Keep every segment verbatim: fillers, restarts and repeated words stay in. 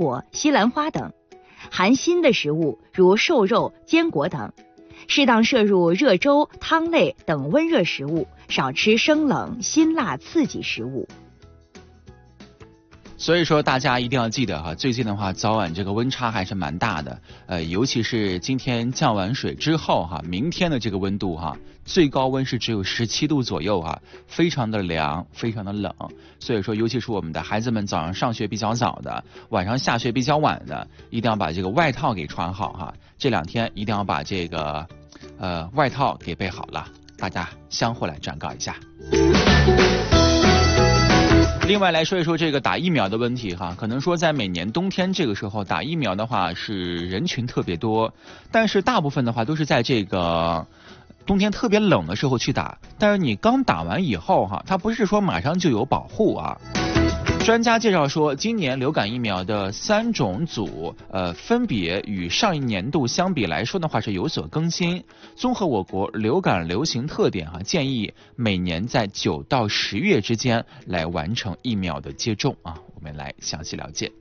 果、西兰花等；含锌的食物如瘦肉、坚果等。适当摄入热粥、汤类等温热食物，少吃生冷、辛辣刺激食物。 所以说大家一定要记得哈，最近的话早晚这个温差还是蛮大的，呃，尤其是今天降完水之后哈，明天的这个温度哈，最高温是只有十七度左右哈，非常的凉，非常的冷。所以说，尤其是我们的孩子们早上上学比较早的，晚上下学比较晚的，一定要把这个外套给穿好哈。这两天一定要把这个呃外套给备好了，大家相互来转告一下。另外来说一说这个打疫苗的问题哈，可能说在每年冬天这个时候打疫苗的话是人群特别多，但是大部分的话都是在这个冬天特别冷的时候去打，但是你刚打完以后哈，它不是说马上就有保护啊。专家介绍说，今年流感疫苗的三种组，呃，分别与上一年度相比来说的话是有所更新。综合我国流感流行特点哈，建议每年在九到十月之间来完成疫苗的接种啊。我们来详细了解。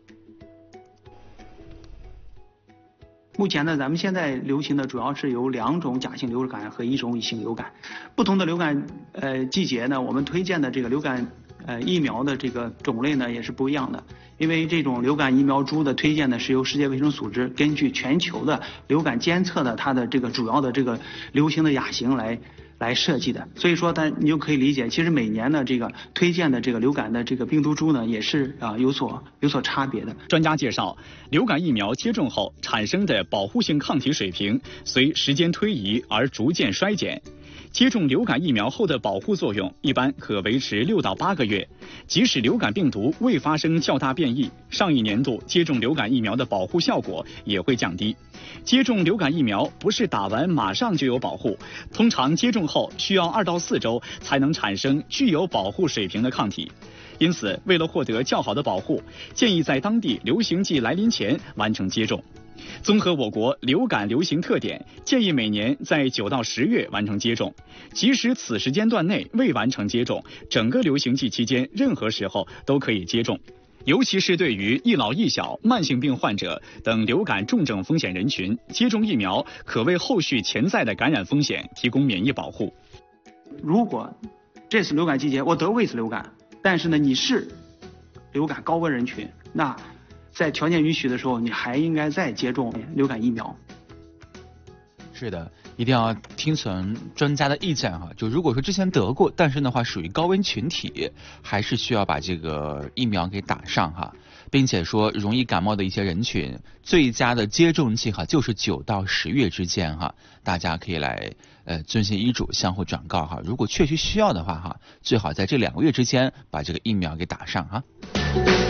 目前呢，咱们现在流行的主要是有两种甲型流感和一种乙型流感。不同的流感呃季节呢，我们推荐的这个流感呃疫苗的这个种类呢也是不一样的。因为这种流感疫苗株的推荐呢是由世界卫生组织根据全球的流感监测的它的这个主要的这个流行的亚型来来设计的。所以说它你就可以理解，其实每年呢这个推荐的这个流感的这个病毒株呢也是啊、呃、有所有所差别的。 专家介绍，流感疫苗接种后产生的保护性抗体水平随时间推移而逐渐衰减。接种流感疫苗后的保护作用一般可维持六到八个月，即使流感病毒未发生较大变异，上一年度接种流感疫苗的保护效果也会降低。接种流感疫苗不是打完马上就有保护，通常接种后需要二到四周才能产生具有保护水平的抗体。因此，为了获得较好的保护，建议在当地流行季来临前完成接种。综合我国流感流行特点，建议每年在九到十月完成接种。即使此时间段内未完成接种，整个流行季期间任何时候都可以接种。尤其是对于易老易小、慢性病患者等流感重症风险人群，接种疫苗可为后续潜在的感染风险提供免疫保护。 如果这次流感季节我得过一次流感，但是呢你是流感高危人群，那在条件允许的时候，你还应该再接种流感疫苗。 是的，一定要听从专家的意见哈。就如果说之前得过，但是的话属于高危群体，还是需要把这个疫苗给打上哈，并且说容易感冒的一些人群，最佳的接种季哈就是九到十月之间哈，大家可以来呃遵循医嘱，相互转告哈。如果确实需要的话哈，最好在这两个月之间把这个疫苗给打上哈。